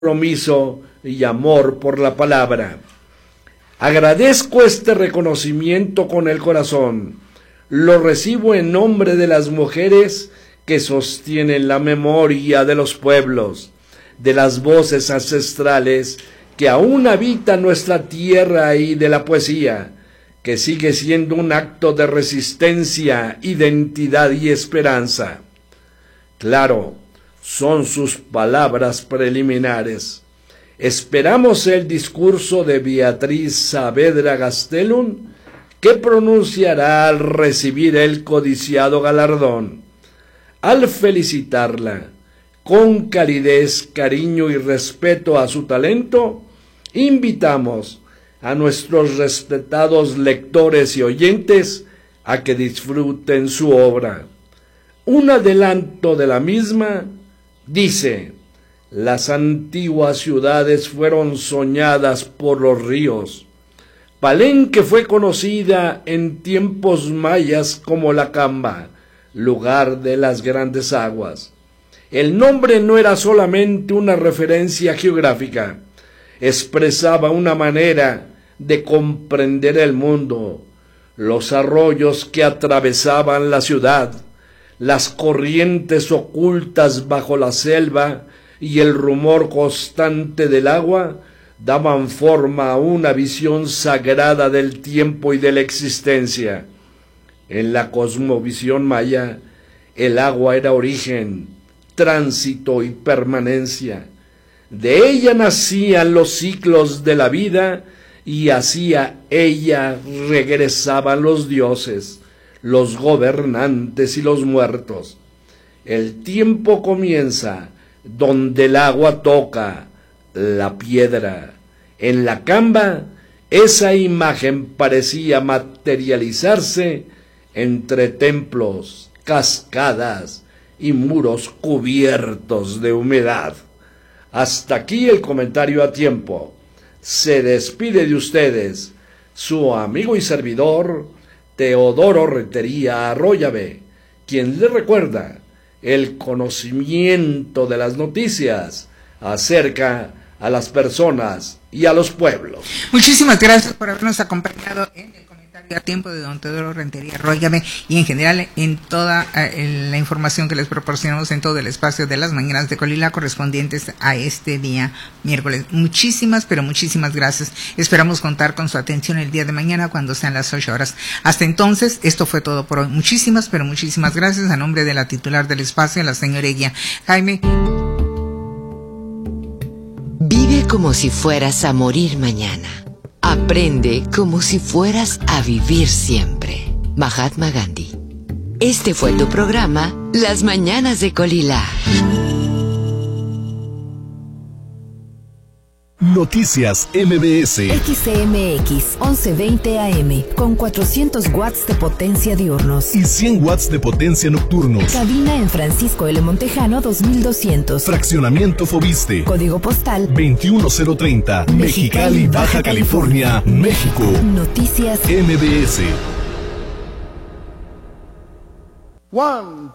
compromiso y amor por la palabra. Agradezco este reconocimiento con el corazón. Lo recibo en nombre de las mujeres que sostienen la memoria de los pueblos, de las voces ancestrales que aún habitan nuestra tierra y de la poesía, que sigue siendo un acto de resistencia, identidad y esperanza. Claro, son sus palabras preliminares. Esperamos el discurso de Beatriz Saavedra Gastelum, que pronunciará al recibir el codiciado galardón. Al felicitarla, con calidez, cariño y respeto a su talento, invitamos a nuestros respetados lectores y oyentes a que disfruten su obra. Un adelanto de la misma dice: las antiguas ciudades fueron soñadas por los ríos. Palenque fue conocida en tiempos mayas como La Camba, lugar de las grandes aguas. El nombre no era solamente una referencia geográfica, expresaba una manera de comprender el mundo, los arroyos que atravesaban la ciudad, las corrientes ocultas bajo la selva y el rumor constante del agua daban forma a una visión sagrada del tiempo y de la existencia. En la cosmovisión maya, el agua era origen, tránsito y permanencia. De ella nacían los ciclos de la vida y hacia ella regresaban los dioses, los gobernantes y los muertos. El tiempo comienza donde el agua toca la piedra. En La Camba, esa imagen parecía materializarse entre templos, cascadas y muros cubiertos de humedad. Hasta aquí el comentario a tiempo. Se despide de ustedes su amigo y servidor Teodoro Rentería Arroyave, quien le recuerda: el conocimiento de las noticias acerca a las personas y a los pueblos. Muchísimas gracias por habernos acompañado en el comentario a tiempo de don Teodoro Rentería Arroyave y en general en toda la información que les proporcionamos en todo el espacio de las mañanas de Colila correspondientes a este día miércoles. Muchísimas, pero muchísimas gracias. Esperamos contar con su atención el día de mañana cuando sean las 8 horas. Hasta entonces, esto fue todo por hoy. Muchísimas, pero muchísimas gracias a nombre de la titular del espacio, la señora Eguía. Jaime. Vive como si fueras a morir mañana. Aprende como si fueras a vivir siempre. Mahatma Gandhi. Este fue tu programa, Las Mañanas de Colila. Noticias MBS. XCMX 1120 AM con 400 watts de potencia diurnos y 100 watts de potencia nocturnos. Cabina en Francisco L. Montejano 2200. Fraccionamiento Fobiste. Código postal 21030. Mexicali, Baja California, México. Noticias MBS.